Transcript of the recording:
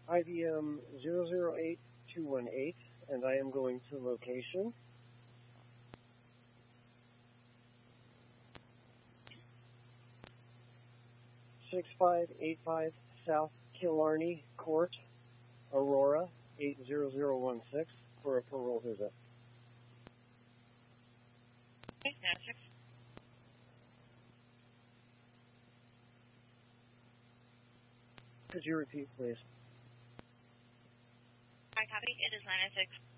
IBM 008218, and I am going to location 6585 South Killarney Court, Aurora 80016 for a parole visit. Okay, Magic. Could you repeat, please? I copy. It is 906.